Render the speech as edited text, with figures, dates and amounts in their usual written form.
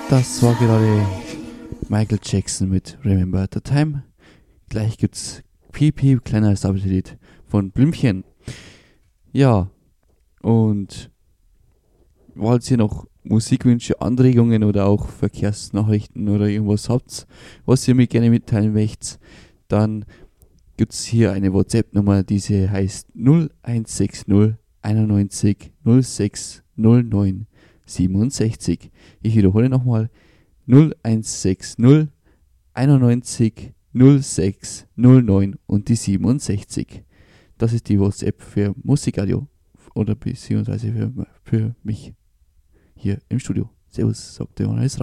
Das war gerade Michael Jackson mit Remember the Time. Gleich gibt's PP, kleiner Stabilität von Blümchen. Ja, und falls ihr noch Musikwünsche, Anregungen oder auch Verkehrsnachrichten oder irgendwas habt, was ihr mir gerne mitteilen möchtet, dann gibt's hier eine WhatsApp-Nummer, diese heißt 0160 91 06 09 67. Ich wiederhole nochmal 0160 91 06 09 und die 67. Das ist die WhatsApp für Musikradio oder beziehungsweise für mich hier im Studio. Servus, sagt der Johannes Raut.